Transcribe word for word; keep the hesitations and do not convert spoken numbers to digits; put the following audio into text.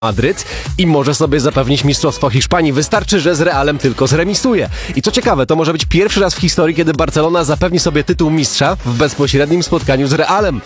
Madryt i może sobie zapewnić mistrzostwo Hiszpanii. Wystarczy, że z Realem tylko zremisuje. I co ciekawe, to może być pierwszy raz w historii, kiedy Barcelona zapewni sobie tytuł mistrza w bezpośrednim spotkaniu z Realem.